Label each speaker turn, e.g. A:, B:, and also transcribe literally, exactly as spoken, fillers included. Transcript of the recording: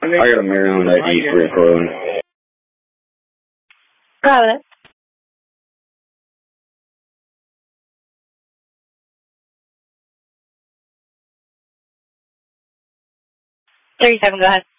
A: I got a Maryland I D for Cortland.
B: Got it. thirty-seven, go ahead.